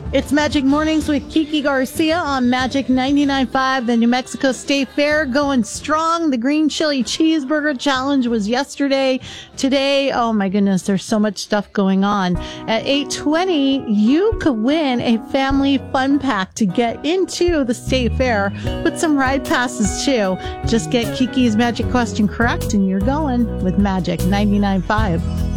It's Magic Mornings with Kiki Garcia on Magic 99.5. The New Mexico State Fair going strong. The Green Chili Cheeseburger Challenge was yesterday. Today, oh my goodness, there's so much stuff going on. At 8:20, you could win a family fun pack to get into the State Fair with some ride passes too. Just get Kiki's magic question correct and you're going with Magic 99.5.